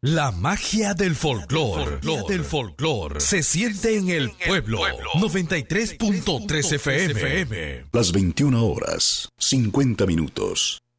La magia del folclore se siente en el pueblo. 93.3 FM. Las 21 horas, 50 minutos.